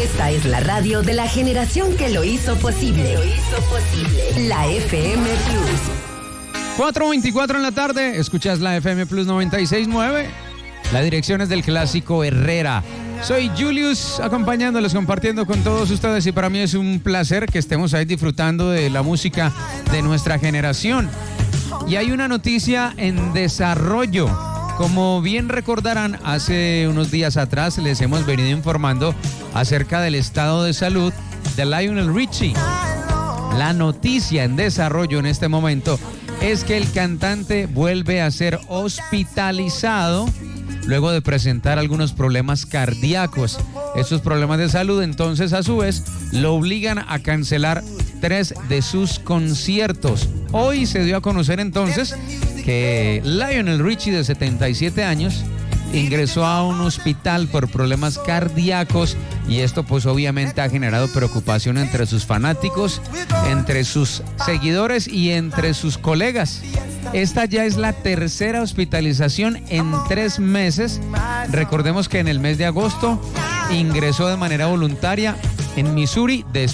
Esta es la radio de la generación que lo hizo posible. La FM Plus. 4:24 en la tarde, escuchas la FM Plus 96.9. La dirección es del Clásico Herrera. Soy Julius, acompañándoles, compartiendo con todos ustedes, y para mí es un placer que estemos ahí disfrutando de la música de nuestra generación. Y hay una noticia en desarrollo. Como bien recordarán, hace unos días atrás les hemos venido informando acerca del estado de salud de Lionel Richie. La noticia en desarrollo en este momento es que el cantante vuelve a ser hospitalizado luego de presentar algunos problemas cardíacos. Estos problemas de salud, entonces, a su vez, lo obligan a cancelar 3 de sus conciertos. Hoy se dio a conocer entonces que Lionel Richie, de 77 años, ingresó a un hospital por problemas cardíacos, y esto pues obviamente ha generado preocupación entre sus fanáticos, entre sus seguidores y entre sus colegas. Esta ya es la tercera hospitalización en 3 meses. Recordemos que en el mes de agosto ingresó de manera voluntaria en Missouri